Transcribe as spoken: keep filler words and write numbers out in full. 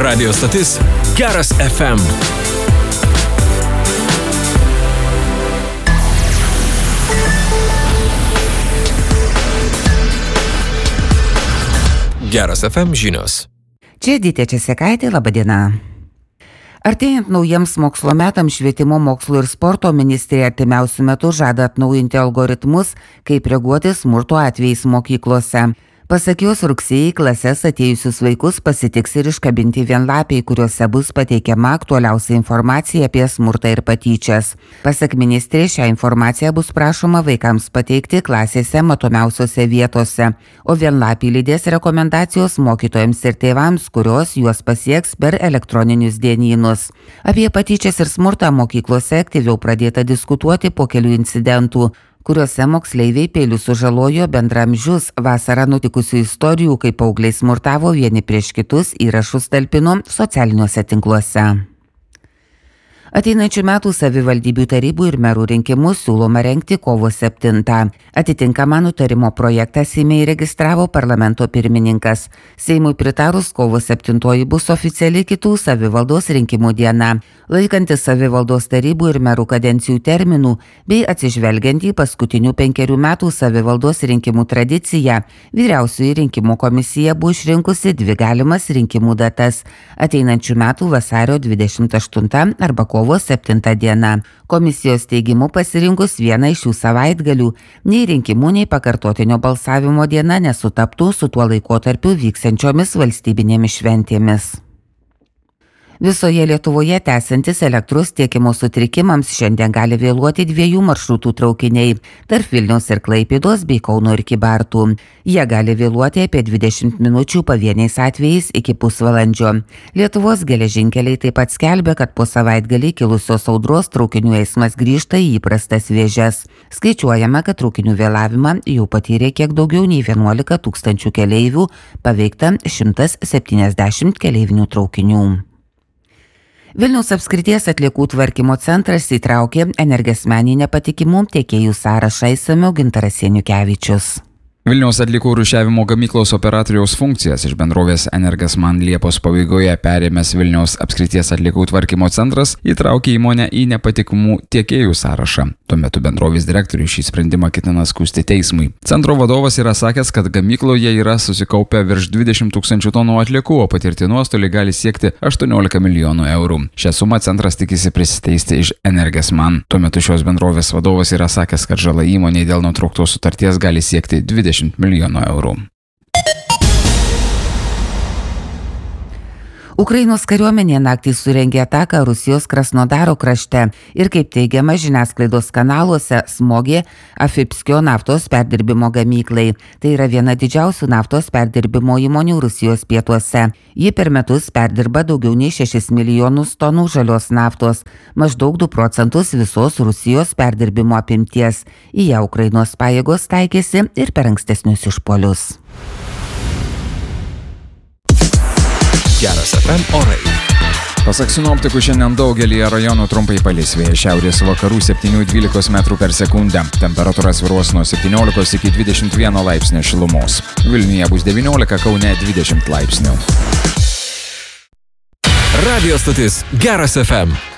Radio stotis Geras F M. Geras F M žinios. Čia Dytė Česekaitė, laba diena. Artėjant naujiems mokslo metams, švietimo, mokslo ir sporto ministerija artimiausių metų žada atnaujinti algoritmus, kaip reaguoti smurto atvejais mokyklose. Pasak jos, rugsėjį klases atėjusius vaikus pasitiks ir iškabinti vienlapiai, kuriuose bus pateikiama aktualiausia informacija apie smurtą ir patyčias. Pasak ministrės, šią informaciją bus prašoma vaikams pateikti klasėse matomiausiose vietose, o vienlapį lydės rekomendacijos mokytojams ir tėvams, kurios juos pasieks per elektroninius dienynus. Apie patyčias ir smurtą mokyklose aktyviau pradėta diskutuoti po kelių incidentų, kuriuose moksleiviai peiliu sužalojo bendraamžius. Vasarą nutikusių istorijų, kai paaugliai smurtavo vieni prieš kitus, įrašus talpino socialiniuose tinkluose. Ateinančių metų savivaldybių tarybų ir merų rinkimus siūloma rengti kovo septintą. Atitinkamą nutarimo projektą Seime įregistravo parlamento pirmininkas. Seimui pritarus, kovo septintoji bus oficiali kitų savivaldos rinkimų diena. Laikantis savivaldos tarybų ir merų kadencijų terminų bei atsižvelgiant į paskutinių penkerių metų savivaldos rinkimų tradiciją, vyriausioji rinkimų komisija buvo išrinkusi dvi galimas rinkimų datas – ateinančių metų vasario dvidešimt aštunta arba kovo septinta diena. Komisijos teigimu pasirinkus vieną iš šių savaitgalių, nei rinkimų, nei pakartotinio balsavimo diena nesutaptų su tuo laikotarpiu vyksiančiomis valstybinėmis šventėmis. Visoje Lietuvoje tęsiantis elektros tiekimo sutrikimams šiandien gali vėluoti dviejų maršrutų traukiniai tarp Vilniaus ir Klaipėdos bei Kauno ir Kybartų. Jie gali vėluoti apie dvidešimt minučių, pavieniais atvejais iki pusvalandžio. Lietuvos geležinkeliai taip pat skelbia, kad po savaitgalį kilusios audros traukinių eismas grįžta į įprastas vėžes. Skaičiuojama, kad traukinių vėlavimą jau patyrė kiek daugiau nei vienuolika tūkstančių keleivių, paveikta šimtas septyniasdešimt keleivinių traukinių. Vilniaus apskrities atliekų tvarkymo centras įtraukė Energesmenį nepatikimų tiekėjų sąrašą, išsamiau Gintaras Janukevičius. Vilniaus atliekų rūšiavimo gamyklos operatoriaus funkcijas iš bendrovės Energesman Liepos pabaigoje perėmęs Vilniaus apskrities atliekų tvarkymo centras įtraukė įmonę į nepatikimų tiekėjų sąrašą. Tuo metu bendrovės direktorius šį sprendimą ketina skųsti teismui. Centro vadovas yra sakęs, kad gamykloje yra susikaupę virš dvidešimt tūkstančių tonų atliekų, o patirti nuostoliai gali siekti aštuoniolika milijonų eurų. Šią sumą centras tikisi prisiteisti iš Energesman. Tuo metu šios bendrovės vadovas yra sakęs, kad žala įmonei dėl nutrauktos sutarties gali siekti dvidešimt milijonų eurų. Ukrainos kariuomenė naktį surengė ataką Rusijos Krasnodaro krašte ir, kaip teigiama žiniasklaidos kanaluose, smogė Afipskio naftos perdirbimo gamyklai. Tai yra viena didžiausių naftos perdirbimo įmonių Rusijos pietuose. Ji per metus perdirba daugiau nei šešis milijonus tonų žalios naftos, maždaug du procentus visos Rusijos perdirbimo apimties. Į ją Ukrainos pajėgos taikėsi ir per ankstesnius išpuolius. Geras F M orai. Pasak sinoptikų, šiandien daugelį rajonų trumpai palis, vėjas šiaurės vakarų septynių dvylikos metrų per sekundę. Temperatūra svyruos nuo septyniolikos iki dvidešimt vieno laipsnio šilumos. Vilniuje bus devyniolika, Kaune dvidešimt laipsnių. Radio stotis Geras F M.